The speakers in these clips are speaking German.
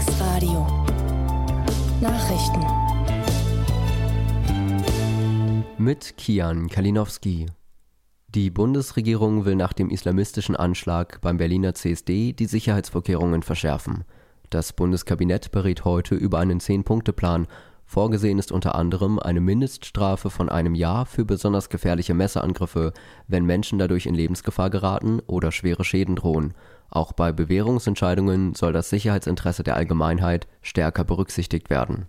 Alex Radio Nachrichten mit Kian Kalinowski. Die Bundesregierung will nach dem islamistischen Anschlag beim Berliner CSD die Sicherheitsvorkehrungen verschärfen. Das Bundeskabinett berät heute über einen 10-Punkte-Plan. Vorgesehen ist unter anderem eine Mindeststrafe von 1 Jahr für besonders gefährliche Messerangriffe, wenn Menschen dadurch in Lebensgefahr geraten oder schwere Schäden drohen. Auch bei Bewährungsentscheidungen soll das Sicherheitsinteresse der Allgemeinheit stärker berücksichtigt werden.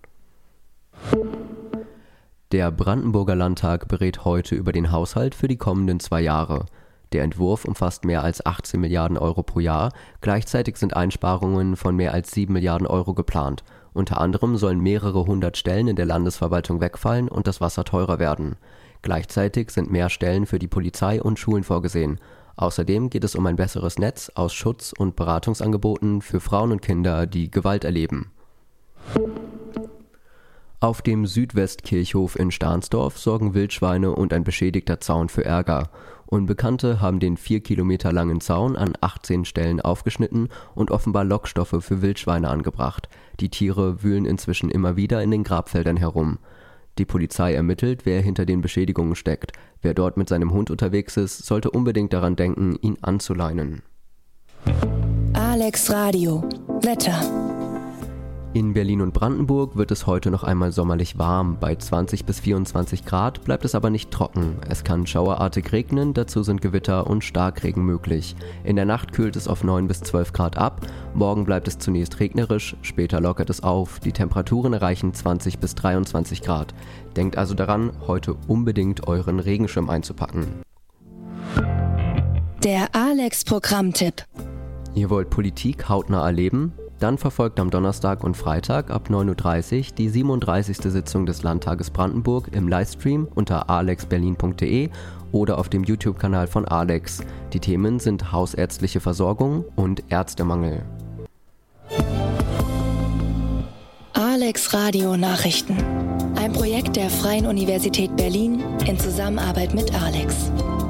Der Brandenburger Landtag berät heute über den Haushalt für die kommenden 2 Jahre. Der Entwurf umfasst mehr als 18 Milliarden Euro pro Jahr. Gleichzeitig sind Einsparungen von mehr als 7 Milliarden Euro geplant. Unter anderem sollen mehrere 100 Stellen in der Landesverwaltung wegfallen und das Wasser teurer werden. Gleichzeitig sind mehr Stellen für die Polizei und Schulen vorgesehen. Außerdem geht es um ein besseres Netz aus Schutz- und Beratungsangeboten für Frauen und Kinder, die Gewalt erleben. Auf dem Südwestkirchhof in Stahnsdorf sorgen Wildschweine und ein beschädigter Zaun für Ärger. Unbekannte haben den 4 Kilometer langen Zaun an 18 Stellen aufgeschnitten und offenbar Lockstoffe für Wildschweine angebracht. Die Tiere wühlen inzwischen immer wieder in den Grabfeldern herum. Die Polizei ermittelt, wer hinter den Beschädigungen steckt. Wer dort mit seinem Hund unterwegs ist, sollte unbedingt daran denken, ihn anzuleinen. Alex Radio Wetter. In Berlin und Brandenburg wird es heute noch einmal sommerlich warm. Bei 20 bis 24 Grad bleibt es aber nicht trocken. Es kann schauerartig regnen, dazu sind Gewitter und Starkregen möglich. In der Nacht kühlt es auf 9 bis 12 Grad ab. Morgen bleibt es zunächst regnerisch, später lockert es auf. Die Temperaturen erreichen 20 bis 23 Grad. Denkt also daran, heute unbedingt euren Regenschirm einzupacken. Der Alex-Programmtipp. Ihr wollt Politik hautnah erleben? Dann verfolgt am Donnerstag und Freitag ab 9.30 Uhr die 37. Sitzung des Landtages Brandenburg im Livestream unter alexberlin.de oder auf dem YouTube-Kanal von Alex. Die Themen sind hausärztliche Versorgung und Ärztemangel. Alex Radio Nachrichten. Ein Projekt der Freien Universität Berlin in Zusammenarbeit mit Alex.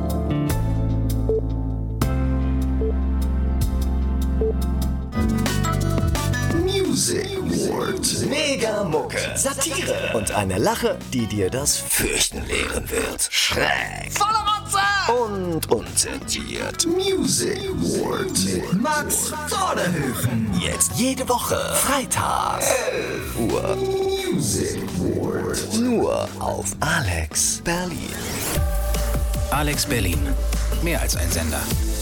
Music Award. Mega Mucke, Satire und eine Lache, die dir das Fürchten lehren wird. Schräg, voller Rotze und unzensiert. Music Award mit Max Vorderhöfen. Jetzt jede Woche, Freitag, 11 Uhr. Music Award. Nur auf Alex Berlin. Alex Berlin. Mehr als ein Sender.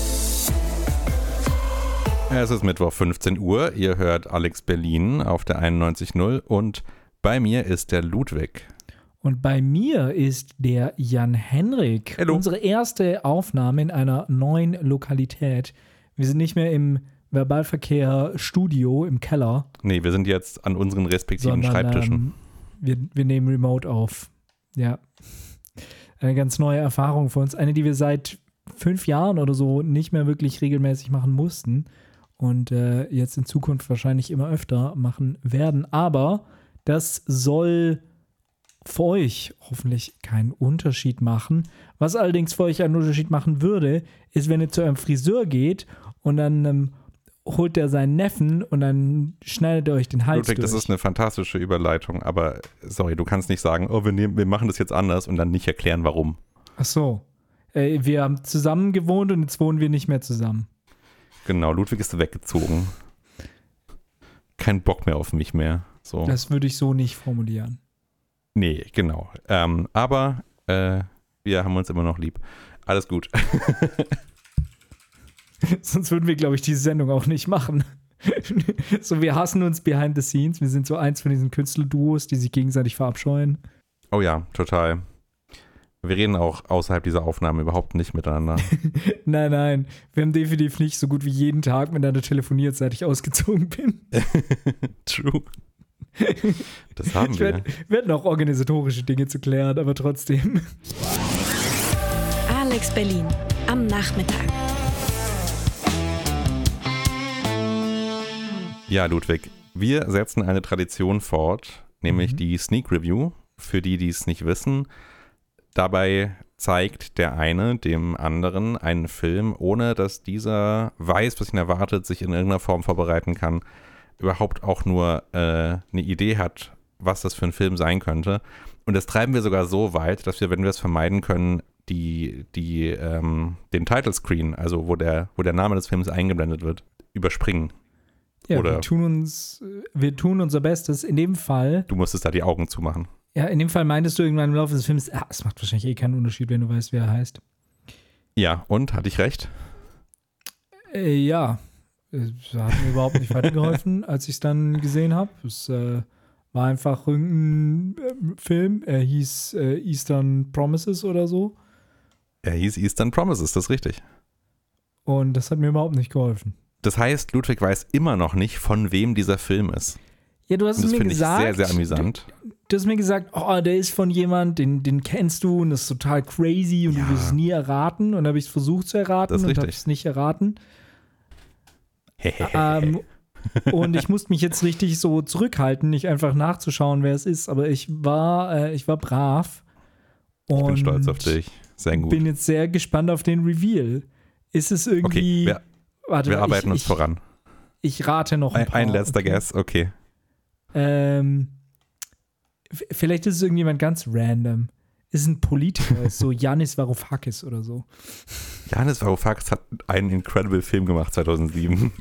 Es ist Mittwoch 15 Uhr, ihr hört Alex Berlin auf der 91.0 und bei mir ist der Ludwig. Und bei mir ist der Jan-Henrik. Hallo. Unsere erste Aufnahme in einer neuen Lokalität. Wir sind nicht mehr im Verbalverkehr-Studio im Keller. Nee, wir sind jetzt an unseren respektiven sondern, Schreibtischen. Wir nehmen Remote auf. Ja. Eine ganz neue Erfahrung für uns. Eine, die wir seit 5 Jahren oder so nicht mehr wirklich regelmäßig machen mussten. Und jetzt in Zukunft wahrscheinlich immer öfter machen werden. Aber das soll für euch hoffentlich keinen Unterschied machen. Was allerdings für euch einen Unterschied machen würde, ist, wenn ihr zu einem Friseur geht und dann holt er seinen Neffen und dann schneidet er euch den Hals Ludwig, durch. das ist eine fantastische Überleitung, aber sorry, du kannst nicht sagen, oh, wir machen das jetzt anders und dann nicht erklären, warum. Ach so. Wir haben zusammen gewohnt und jetzt wohnen wir nicht mehr zusammen. Genau, Ludwig ist weggezogen. Kein Bock mehr auf mich mehr. So. Das würde ich so nicht formulieren. Nee, genau. Aber wir haben uns immer noch lieb. Alles gut. Sonst würden wir, glaube ich, diese Sendung auch nicht machen. So, wir hassen uns behind the scenes. Wir sind so eins von diesen Künstlerduos, die sich gegenseitig verabscheuen. Oh ja, total. Wir reden auch außerhalb dieser Aufnahme überhaupt nicht miteinander. Nein. Wir haben definitiv nicht so gut wie jeden Tag miteinander telefoniert, seit ich ausgezogen bin. True. Das haben wir. Wir hatten auch organisatorische Dinge zu klären, aber trotzdem. Alex Berlin am Nachmittag. Ja, Ludwig, wir setzen eine Tradition fort, nämlich die Sneak Review. Für die, die es nicht wissen, dabei zeigt der eine dem anderen einen Film, ohne dass dieser weiß, was ihn erwartet, sich in irgendeiner Form vorbereiten kann. überhaupt auch nur eine Idee hat, was das für ein Film sein könnte. Und das treiben wir sogar so weit, dass wir, wenn wir es vermeiden können, den Title Screen, also wo der Name des Films eingeblendet wird, überspringen. Ja, Oder wir tun unser Bestes. In dem Fall. Du musstest da die Augen zumachen. Ja, in dem Fall meintest du irgendwann im Laufe des Films, es macht wahrscheinlich eh keinen Unterschied, wenn du weißt, wer er heißt. Ja, und? Hatte ich recht? Ja. Es hat mir überhaupt nicht weitergeholfen, als ich es dann gesehen habe. Es war einfach irgendein Film. Er hieß Eastern Promises oder so. Er hieß Eastern Promises, das ist richtig. Und das hat mir überhaupt nicht geholfen. Das heißt, Ludwig weiß immer noch nicht, von wem dieser Film ist. Ja, du hast es mir gesagt. Das finde ich sehr, sehr amüsant. Du hast mir gesagt, der ist von jemand, den kennst du und das ist total crazy und du wirst es nie erraten. Und dann habe ich es versucht zu erraten und habe es nicht erraten. Und ich musste mich jetzt richtig so zurückhalten, nicht einfach nachzuschauen, wer es ist. Aber ich war brav. Und ich bin stolz auf dich. Sehr gut. Bin jetzt sehr gespannt auf den Reveal. Ist es irgendwie... Okay, wir arbeiten uns voran. Ich rate noch ein paar. Ein letzter Guess, okay. Vielleicht ist es irgendjemand ganz random. Ist ein Politiker, ist so Yanis Varoufakis oder so. Yanis Varoufakis hat einen incredible Film gemacht 2007.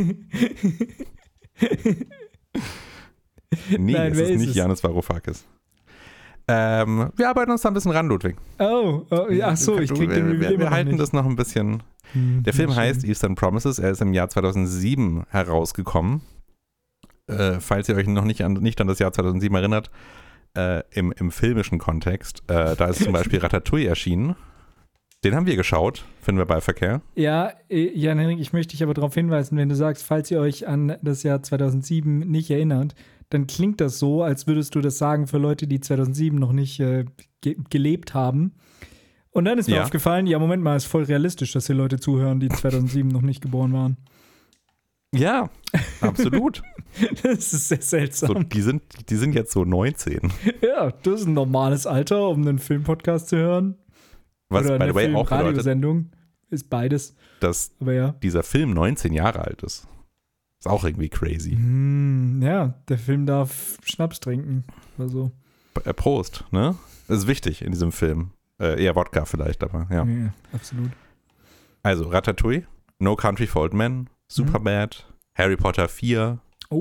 Nee, es ist nicht Yanis Varoufakis. Wir arbeiten uns da ein bisschen ran, Ludwig. Ach so, ich krieg den Reveal. Wir halten das noch ein bisschen. Der Film heißt Eastern Promises. Er ist im Jahr 2007 herausgekommen. Falls ihr euch noch nicht an das Jahr 2007 erinnert, im filmischen Kontext. Da ist zum Beispiel Ratatouille erschienen. Den haben wir geschaut, finden wir bei Verkehr. Ja, Jan Henrik, ich möchte dich aber darauf hinweisen, wenn du sagst, falls ihr euch an das Jahr 2007 nicht erinnert, dann klingt das so, als würdest du das sagen für Leute, die 2007 noch nicht gelebt haben. Und dann ist mir aufgefallen, ja, Moment mal, ist voll realistisch, dass hier Leute zuhören, die 2007 noch nicht geboren waren. Ja, absolut. Das ist sehr seltsam. So, die sind jetzt so 19. Ja, das ist ein normales Alter, um einen Filmpodcast zu hören. Was, oder by the way, eine auch bedeutet, Radiosendung. Ist beides. Dass aber dieser Film 19 Jahre alt ist. Ist auch irgendwie crazy. Ja, der Film darf Schnaps trinken. Also. Prost, ne? Das ist wichtig in diesem Film. Eher Wodka vielleicht, aber ja. Ja, absolut. Also Ratatouille, No Country for Old Men, Superbad, Harry Potter 4,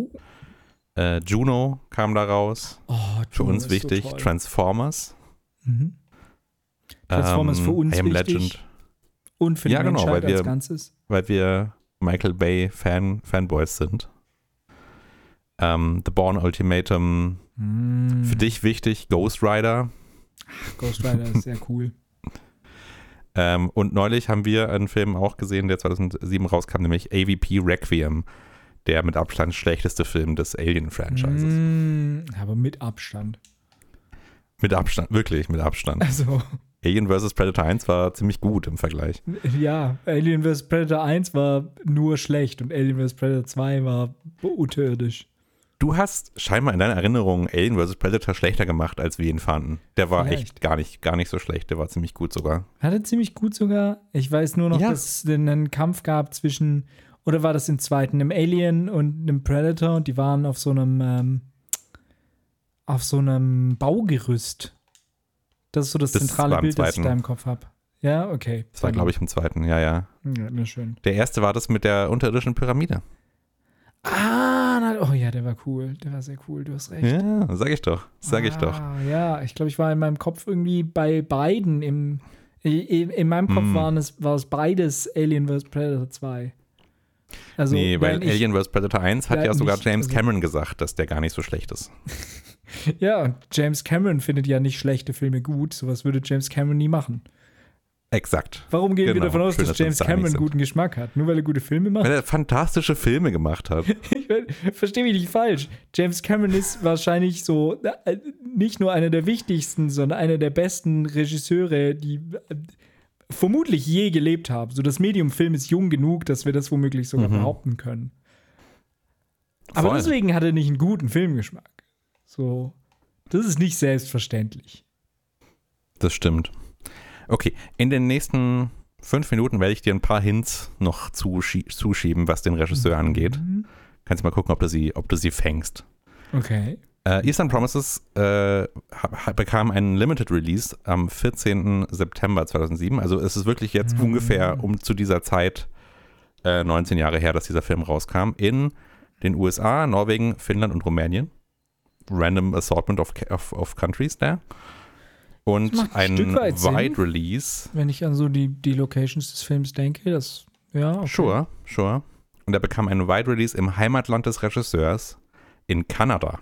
Juno kam da raus. Für uns wichtig, so Transformers. Transformers für uns I Am wichtig. Legend. Und für die Menschheit als Ganzes. Weil wir Michael Bay Fanboys sind. The Bourne Ultimatum. Für dich wichtig, Ghost Rider. Ghost Rider ist sehr cool. Und neulich haben wir einen Film auch gesehen, der 2007 rauskam, nämlich AVP Requiem, der mit Abstand schlechteste Film des Alien-Franchises. Aber mit Abstand. Mit Abstand, wirklich mit Abstand. Also. Alien vs. Predator 1 war ziemlich gut im Vergleich. Ja, Alien vs. Predator 1 war nur schlecht und Alien vs. Predator 2 war unterirdisch. Du hast scheinbar in deiner Erinnerung Alien vs. Predator schlechter gemacht, als wir ihn fanden. Der war echt gar nicht so schlecht. Der war ziemlich gut sogar. War der ziemlich gut sogar? Ich weiß nur noch, dass es einen Kampf gab zwischen, oder war das im zweiten, einem Alien und einem Predator und die waren auf so einem Baugerüst. Das ist so das zentrale Bild, das ich da im Kopf habe. Ja, okay. Das war, glaube ich, im zweiten, ja. Ja, schön. Der erste war das mit der unterirdischen Pyramide. Oh ja, der war cool. Der war sehr cool, du hast recht. Ja, sag ich doch. Ja, ich glaube, ich war in meinem Kopf irgendwie bei beiden. In meinem Kopf war es beides Alien vs. Predator 2. Also, nee, weil Alien vs. Predator 1 hat ja sogar James Cameron gesagt, dass der gar nicht so schlecht ist. Ja, und James Cameron findet ja nicht schlechte Filme gut. Sowas würde James Cameron nie machen. Exakt. Warum gehen wir davon aus, dass James Cameron guten Geschmack hat? Nur weil er gute Filme macht? Weil er fantastische Filme gemacht hat. Verstehe mich nicht falsch. James Cameron ist wahrscheinlich so nicht nur einer der wichtigsten, sondern einer der besten Regisseure, die vermutlich je gelebt haben. So, das Medium Film ist jung genug, dass wir das womöglich sogar behaupten können. Aber Voll. deswegen hat er nicht einen guten Filmgeschmack. So, das ist nicht selbstverständlich. Das stimmt. Okay, in den nächsten 5 Minuten werde ich dir ein paar Hints noch zuschieben, was den Regisseur angeht. Kannst mal gucken, ob du sie fängst. Okay. Eastern Promises bekam einen Limited Release am 14. September 2007. Also es ist wirklich jetzt ungefähr zu dieser Zeit 19 Jahre her, dass dieser Film rauskam. In den USA, Norwegen, Finnland und Rumänien. Random Assortment of Countries there. Und ein Wide Release. Wenn ich an so die Locations des Films denke, das, ja. Okay. Sure. Und er bekam einen Wide Release im Heimatland des Regisseurs in Kanada.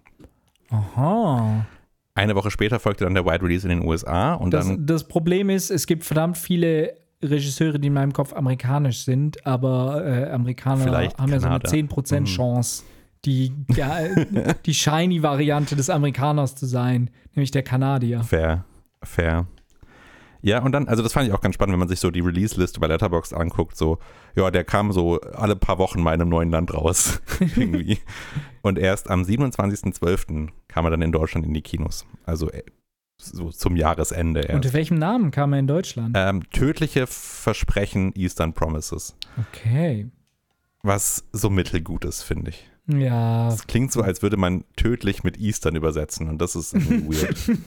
Aha. Eine Woche später folgte dann der Wide Release in den USA. Und das Problem ist, es gibt verdammt viele Regisseure, die in meinem Kopf amerikanisch sind, aber Amerikaner vielleicht haben ja so eine Kanada. 10% Chance, die Shiny-Variante des Amerikaners zu sein, nämlich der Kanadier. Fair. Ja, und dann, also das fand ich auch ganz spannend, wenn man sich so die Release-Liste bei Letterboxd anguckt, so, ja, der kam so alle paar Wochen mal in einem neuen Land raus, irgendwie. Und erst am 27.12. kam er dann in Deutschland in die Kinos, also so zum Jahresende erst. Unter welchem Namen kam er in Deutschland? Tödliche Versprechen Eastern Promises. Okay. Was so mittelgut ist, finde ich. Ja. Das klingt so, als würde man tödlich mit Eastern übersetzen und das ist irgendwie weird.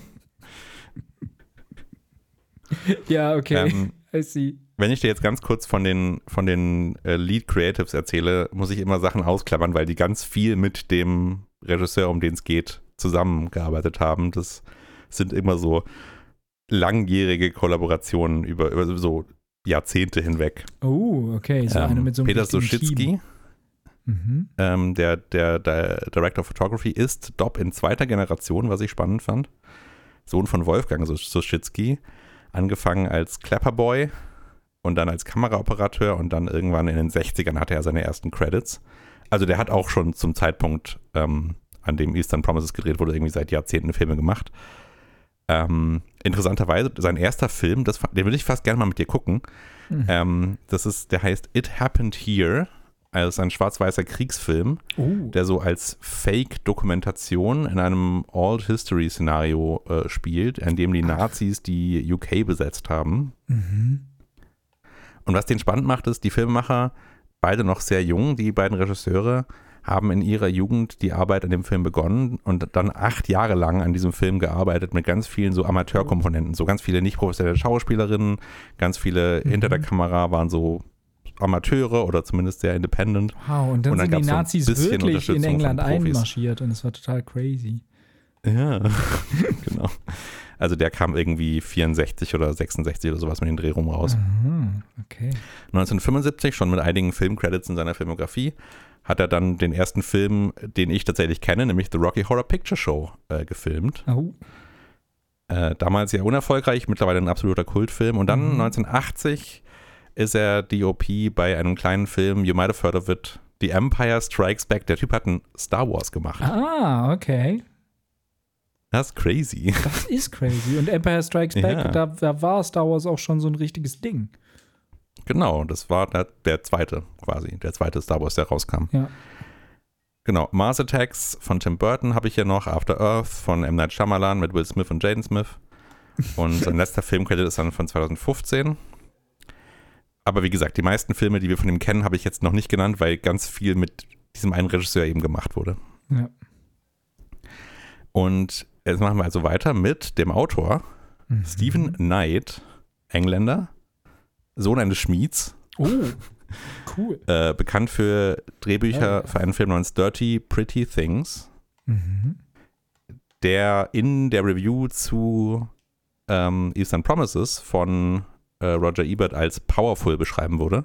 Ja, okay. I see. Wenn ich dir jetzt ganz kurz von den Lead Creatives erzähle, muss ich immer Sachen ausklammern, weil die ganz viel mit dem Regisseur, um den es geht, zusammengearbeitet haben. Das sind immer so langjährige Kollaborationen über so Jahrzehnte hinweg. Oh, okay. So eine mit so einem Peter richtigen Suschitzky, Team. der Director of Photography, ist Dopp in zweiter Generation, was ich spannend fand. Sohn von Wolfgang Suschitzky. Angefangen als Clapperboy und dann als Kameraoperateur und dann irgendwann in den 60ern hatte er seine ersten Credits. Also der hat auch schon zum Zeitpunkt, an dem Eastern Promises gedreht wurde, irgendwie seit Jahrzehnten Filme gemacht. Interessanterweise, sein erster Film, den will ich fast gerne mal mit dir gucken. Der heißt It Happened Here. Also ein schwarz-weißer Kriegsfilm, der so als Fake-Dokumentation in einem Alt-History-Szenario spielt, in dem die Nazis die UK besetzt haben. Und was den spannend macht, ist, die Filmemacher, beide noch sehr jung, die beiden Regisseure, haben in ihrer Jugend die Arbeit an dem Film begonnen und dann 8 Jahre lang an diesem Film gearbeitet mit ganz vielen so Amateurkomponenten, so ganz viele nicht professionelle Schauspielerinnen, ganz viele hinter der Kamera waren so Amateure oder zumindest sehr independent. Wow, und dann sind die Nazis so wirklich in England einmarschiert und es war total crazy. Ja, genau. Also der kam irgendwie 64 oder 66 oder sowas mit den Dreh rum raus. Okay. 1975, schon mit einigen Filmcredits in seiner Filmografie, hat er dann den ersten Film, den ich tatsächlich kenne, nämlich The Rocky Horror Picture Show, gefilmt. Oh. Damals sehr unerfolgreich, mittlerweile ein absoluter Kultfilm. Und dann 1980 ist er DOP bei einem kleinen Film, you might have heard of it, The Empire Strikes Back. Der Typ hat einen Star Wars gemacht. Ah, okay. Das ist crazy. Das ist crazy. Und Empire Strikes Back, da war Star Wars auch schon so ein richtiges Ding. Genau, das war der zweite quasi, der zweite Star Wars, der rauskam. Ja. Genau, Mars Attacks von Tim Burton habe ich hier noch, After Earth von M. Night Shyamalan mit Will Smith und Jaden Smith. Und sein letzter Filmcredit ist dann von 2015. Aber wie gesagt, die meisten Filme, die wir von ihm kennen, habe ich jetzt noch nicht genannt, weil ganz viel mit diesem einen Regisseur eben gemacht wurde. Ja. Und jetzt machen wir also weiter mit dem Autor, Stephen Knight, Engländer, Sohn eines Schmieds. Oh, cool. Bekannt für Drehbücher für einen Film namens Dirty Pretty Things, der in der Review zu Eastern Promises von Roger Ebert als powerful beschrieben wurde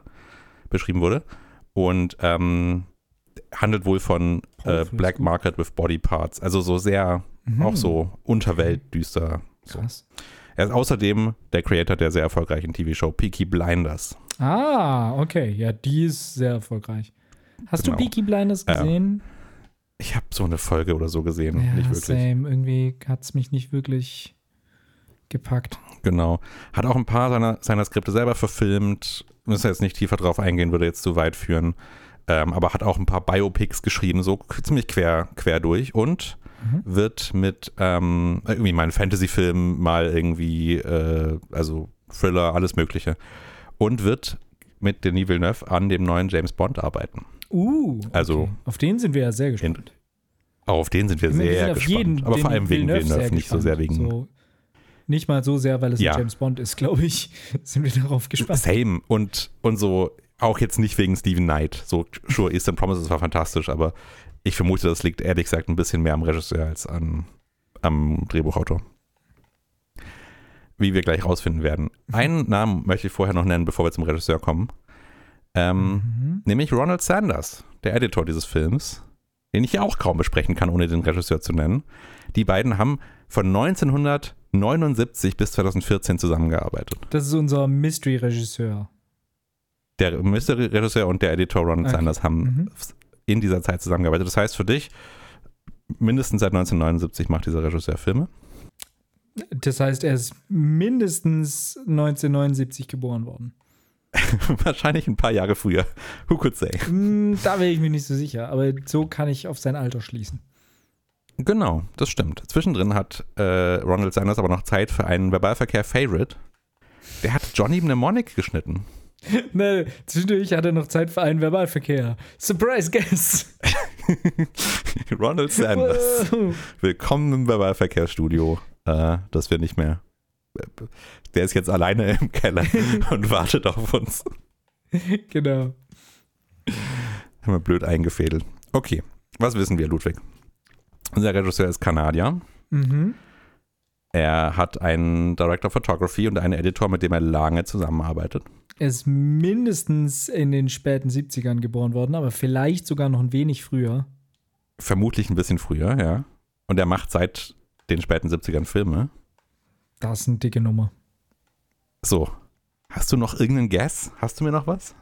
und handelt wohl von Black Market with Body Parts, also so sehr auch so unterweltdüster. So. Krass. Er ist außerdem der Creator der sehr erfolgreichen TV-Show Peaky Blinders. Ah, okay. Ja, die ist sehr erfolgreich. Hast du Peaky Blinders gesehen? Ich habe so eine Folge oder so gesehen, ja, nicht wirklich. Same. Irgendwie hat es mich nicht wirklich gepackt. Genau. Hat auch ein paar seiner Skripte selber verfilmt. Müssen jetzt nicht tiefer drauf eingehen, würde jetzt zu weit führen. Aber hat auch ein paar Biopics geschrieben, so ziemlich quer durch. Und wird mit irgendwie mal einen Fantasy-Film, mal irgendwie, also Thriller, alles Mögliche. Und wird mit Denis Villeneuve an dem neuen James Bond arbeiten. Okay. Also auf den sind wir ja sehr gespannt. Auf den sind wir sehr gespannt. Aber vor allem wegen Villeneuve, nicht so sehr wegen... So, nicht mal so sehr, weil es ein James Bond ist, glaube ich, sind wir darauf gespannt. Same. Und so, auch jetzt nicht wegen Steven Knight. So, sure, Eastern Promises war fantastisch, aber ich vermute, das liegt ehrlich gesagt ein bisschen mehr am Regisseur als am Drehbuchautor. Wie wir gleich rausfinden werden. Einen Namen möchte ich vorher noch nennen, bevor wir zum Regisseur kommen. Nämlich Ronald Sanders, der Editor dieses Films, den ich ja auch kaum besprechen kann, ohne den Regisseur zu nennen. Die beiden haben von 1979 bis 2014 zusammengearbeitet. Das ist unser Mystery-Regisseur. Der Mystery-Regisseur und der Editor Ronald Sanders haben in dieser Zeit zusammengearbeitet. Das heißt für dich, mindestens seit 1979 macht dieser Regisseur Filme. Das heißt, er ist mindestens 1979 geboren worden. Wahrscheinlich ein paar Jahre früher. Who could say? Da wäre ich mir nicht so sicher, aber so kann ich auf sein Alter schließen. Genau, das stimmt. Zwischendrin hat Ronald Sanders aber noch Zeit für einen Verbalverkehr-Favorite. Der hat Johnny Mnemonic geschnitten. Ne, zwischendurch hat er noch Zeit für einen Verbalverkehr. Surprise Guest! Ronald Sanders. Willkommen im Verbalverkehrsstudio. Das wir nicht mehr. Der ist jetzt alleine im Keller und wartet auf uns. Genau. Haben wir blöd eingefädelt. Okay, was wissen wir, Ludwig? Unser Regisseur ist Kanadier. Er hat einen Director of Photography und einen Editor, mit dem er lange zusammenarbeitet. Er ist mindestens in den späten 70ern geboren worden, aber vielleicht sogar noch ein wenig früher. Vermutlich ein bisschen früher, ja. Und er macht seit den späten 70ern Filme. Das ist eine dicke Nummer. So, hast du noch irgendeinen Guess? Hast du mir noch was?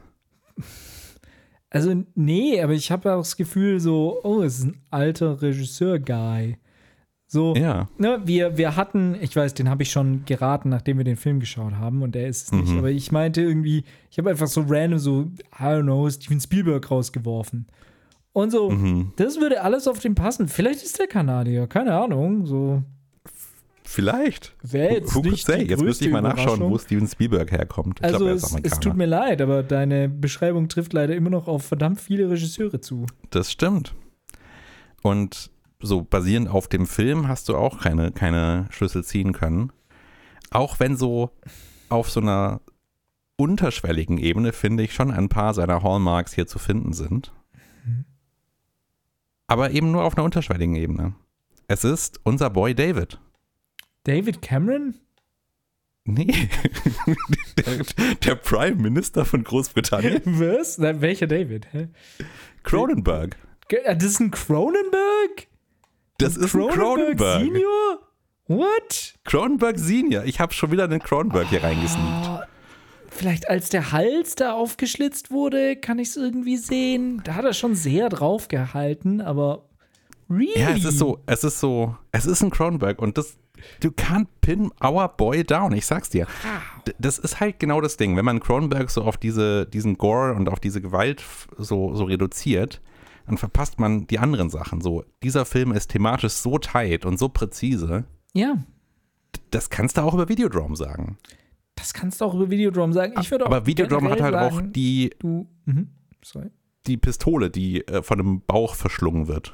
Also nee, aber ich habe auch das Gefühl so, es ist ein alter Regisseur-Guy. So, ja. Ne, wir hatten, ich weiß, den habe ich schon geraten, nachdem wir den Film geschaut haben und der ist es nicht. Aber ich meinte irgendwie, ich habe einfach so random so, I don't know, Steven Spielberg rausgeworfen. Und so, das würde alles auf den passen. Vielleicht ist der Kanadier, keine Ahnung, so. Vielleicht. Wäre jetzt nicht die Jetzt müsste ich mal nachschauen, wo Steven Spielberg herkommt. Ich also glaub, er ist Amerikaner. Es tut mir leid, aber deine Beschreibung trifft leider immer noch auf verdammt viele Regisseure zu. Das stimmt. Und so basierend auf dem Film hast du auch keine Schlüssel ziehen können. Auch wenn so auf so einer unterschwelligen Ebene, finde ich, schon ein paar seiner Hallmarks hier zu finden sind. Aber eben nur auf einer unterschwelligen Ebene. Es ist unser Boy David. David Cameron? Nee. der Prime Minister von Großbritannien. Was? Welcher David? Hä? Cronenberg. Das ist ein Cronenberg? Das ist ein Cronenberg. Senior? What? Cronenberg Senior. Ich habe schon wieder einen Cronenberg hier reingesneakt. Vielleicht als der Hals da aufgeschlitzt wurde, kann ich es irgendwie sehen. Da hat er schon sehr drauf gehalten, aber really? Ja, es ist ein Cronenberg und du can't pin our boy down, ich sag's dir. Das ist halt genau das Ding, wenn man Cronenberg so auf diesen Gore und auf diese Gewalt so reduziert, dann verpasst man die anderen Sachen. So, dieser Film ist thematisch so tight und so präzise. Ja. Das kannst du auch über Videodrome sagen. Das kannst du auch über Videodrome sagen. Aber Videodrome hat halt auch die Pistole, die von einem Bauch verschlungen wird.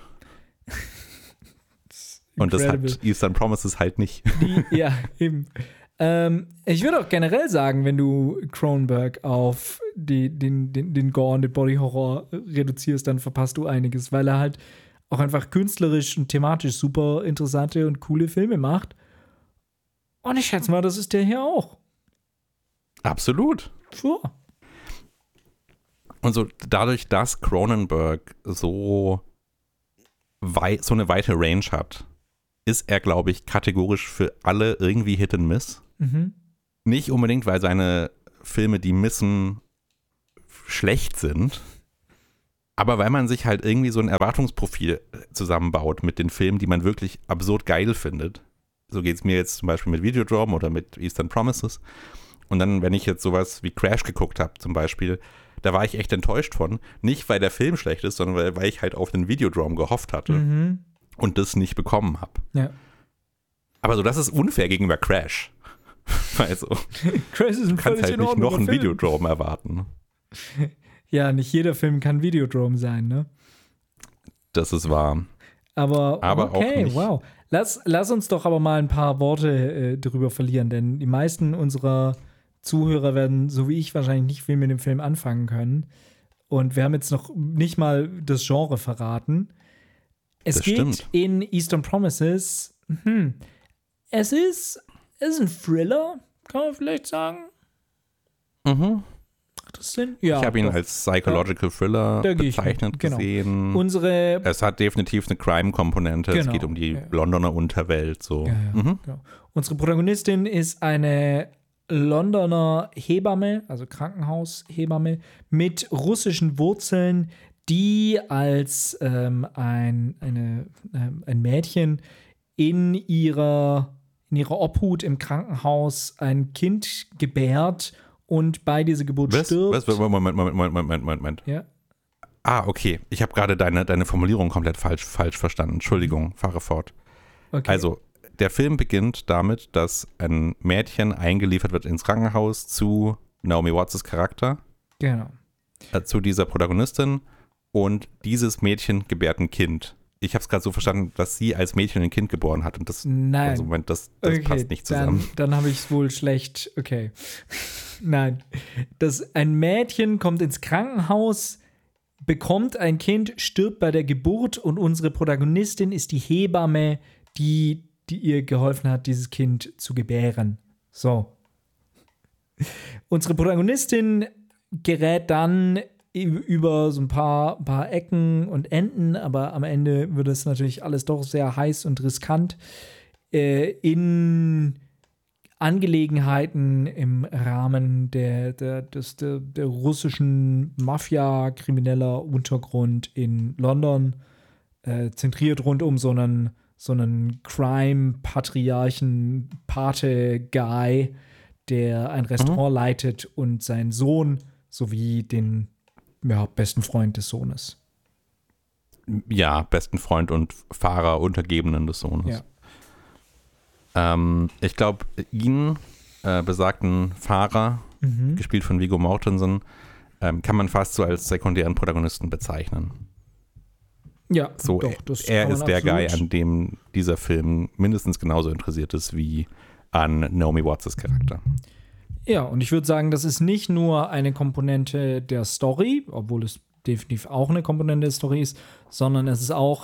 Und das hat Eastern Promises halt nicht. Ja, eben. Ich würde auch generell sagen, wenn du Cronenberg auf den Gore und den Body Horror reduzierst, dann verpasst du einiges, weil er halt auch einfach künstlerisch und thematisch super interessante und coole Filme macht. Und ich schätze mal, das ist der hier auch. Absolut. Sure. Und so dadurch, dass Cronenberg so eine weite Range hat, ist er, glaube ich, kategorisch für alle irgendwie Hit and Miss. Nicht unbedingt, weil seine Filme, die missen, schlecht sind, aber weil man sich halt irgendwie so ein Erwartungsprofil zusammenbaut mit den Filmen, die man wirklich absurd geil findet. So geht es mir jetzt zum Beispiel mit Videodrome oder mit Eastern Promises. Und dann, wenn ich jetzt sowas wie Crash geguckt habe zum Beispiel, da war ich echt enttäuscht von. Nicht, weil der Film schlecht ist, sondern weil ich halt auf den Videodrome gehofft hatte und das nicht bekommen habe. Ja. Aber so, das ist unfair gegenüber Crash. Also, Crash ist du kannst halt nicht noch einen Videodrome erwarten. Ja, nicht jeder Film kann Videodrome sein, ne? Das ist wahr. Aber okay, auch nicht. wow. Lass uns doch aber mal ein paar Worte drüber verlieren, denn die meisten unserer Zuhörer werden, so wie ich, wahrscheinlich nicht viel mit dem Film anfangen können. Und wir haben jetzt noch nicht mal das Genre verraten. Es geht in Eastern Promises. Es ist ein Thriller, kann man vielleicht sagen. Mhm. Macht das Sinn? Ja, ich habe ihn als Psychological Thriller bezeichnet gesehen. Es hat definitiv eine Crime-Komponente. Es geht um die Londoner Unterwelt. So. Genau. Unsere Protagonistin ist eine Londoner Hebamme, also Krankenhaushebamme, mit russischen Wurzeln, die als ein Mädchen in ihrer Obhut im Krankenhaus ein Kind gebärt und bei dieser Geburt stirbt. Moment. Ja? Okay. Ich habe gerade deine Formulierung komplett falsch verstanden. Entschuldigung, fahre fort. Okay. Also, der Film beginnt damit, dass ein Mädchen eingeliefert wird ins Krankenhaus zu Naomi Watts' Charakter. Genau. Zu dieser Protagonistin. Und dieses Mädchen gebärt ein Kind. Ich habe es gerade so verstanden, dass sie als Mädchen ein Kind geboren hat. Und das, Nein. Also Moment, das passt nicht zusammen. Dann habe ich es wohl schlecht. Okay. Nein. Ein Mädchen kommt ins Krankenhaus, bekommt ein Kind, stirbt bei der Geburt und unsere Protagonistin ist die Hebamme, die ihr geholfen hat, dieses Kind zu gebären. So. Unsere Protagonistin gerät dann über so ein paar Ecken und Enden, aber am Ende wird es natürlich alles doch sehr heiß und riskant, in Angelegenheiten im Rahmen der russischen Mafia, krimineller Untergrund in London, zentriert rund um so einen Crime-Patriarchen, Pate-Guy, der ein Restaurant leitet und seinen Sohn sowie den besten Freund des Sohnes. Ja, besten Freund und Fahrer, Untergebenen des Sohnes. Ja. Ich glaube, ihn, besagten Fahrer, gespielt von Viggo Mortensen, kann man fast so als sekundären Protagonisten bezeichnen. Ja, so, doch, das er kann ist man der absolut. Guy, an dem dieser Film mindestens genauso interessiert ist wie an Naomi Watts' Charakter. Ja, und ich würde sagen, das ist nicht nur eine Komponente der Story, obwohl es definitiv auch eine Komponente der Story ist, sondern es ist auch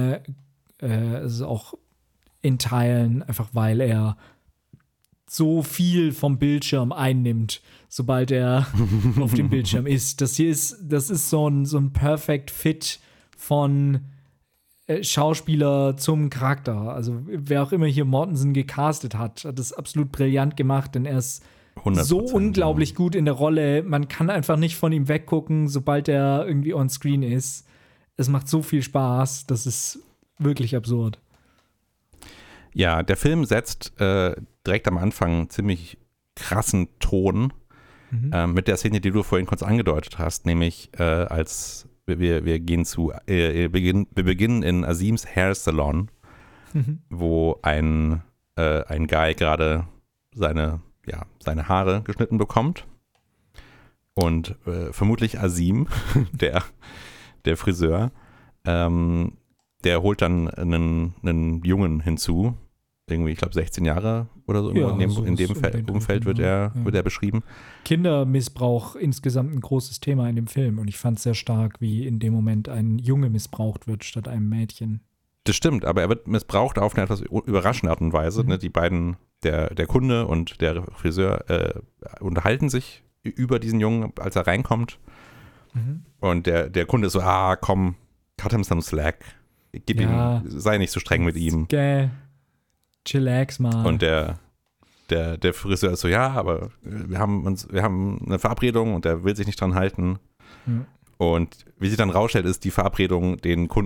in Teilen einfach, weil er so viel vom Bildschirm einnimmt, sobald er auf dem Bildschirm ist. Das ist so ein Perfect Fit von Schauspieler zum Charakter. Also wer auch immer hier Mortensen gecastet hat das absolut brillant gemacht, denn er ist so unglaublich gut in der Rolle. Man kann einfach nicht von ihm weggucken, sobald er irgendwie on screen ist. Es macht so viel Spaß, das ist wirklich absurd. Ja, der Film setzt direkt am Anfang ziemlich krassen Ton mit der Szene, die du vorhin kurz angedeutet hast, nämlich als wir beginnen in Azims Hair Salon, wo ein Guy gerade seine Haare geschnitten bekommt und vermutlich Azim, der Friseur, der holt dann einen Jungen hinzu, irgendwie, ich glaube 16 Jahre oder so, Ja, in dem Umfeld wird er beschrieben. Kindermissbrauch insgesamt ein großes Thema in dem Film und ich fand es sehr stark, wie in dem Moment ein Junge missbraucht wird statt einem Mädchen. Das stimmt, aber er wird missbraucht auf eine etwas überraschende Art und Weise. Ne? Die beiden, der Kunde und der Friseur, unterhalten sich über diesen Jungen, als er reinkommt. Und der Kunde ist so, komm, cut him some slack. Gib ihm, sei nicht so streng mit ihm. Chillax mal. Und der Friseur ist so, ja, aber wir haben eine Verabredung und der will sich nicht dran halten. Und wie sich dann rausstellt, ist die Verabredung, den